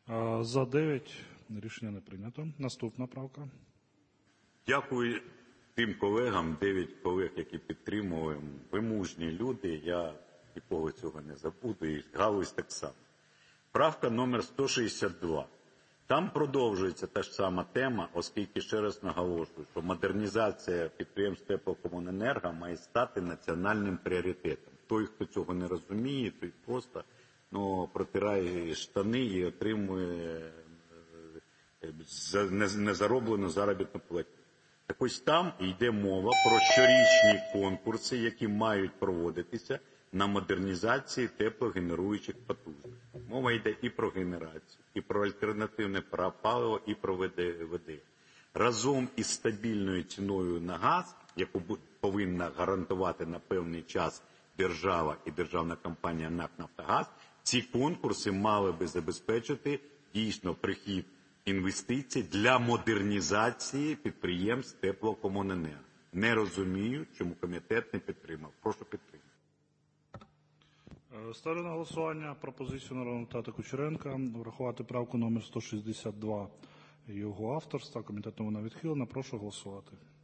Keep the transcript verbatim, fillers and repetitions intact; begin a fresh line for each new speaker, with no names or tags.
За дев'ять. Рішення не прийнято. Наступна правка.
Дякую тим колегам, дев'ять колег, які підтримували. Ви мужні люди, я нікого цього не забуду, і галузь так само. Правка номер сто шістдесят два. Там продовжується та ж сама тема, оскільки, ще раз наголошую, що модернізація підприємств теплокомуненерго має стати національним пріоритетом. Той, хто цього не розуміє, той просто ну, протирає штани і отримує незароблену заробітну платню. Так ось там йде мова про щорічні конкурси, які мають проводитися на модернізації теплогенеруючих потужностей. Мова йде і про генерацію, і про альтернативне паливо, і про ВД. Разом із стабільною ціною на газ, яку повинна гарантувати на певний час держава і державна компанія НАК «Нафтогаз», ці конкурси мали би забезпечити дійсно прихід інвестицій для модернізації підприємств теплокомуненерго. Не розумію, чому комітет не підтримав. Прошу підтримати.
Ставлю на голосування пропозицію народного депутата Кучеренка врахувати правку номер сто шістдесят два його авторства. Комітетом вона відхилена. Прошу голосувати.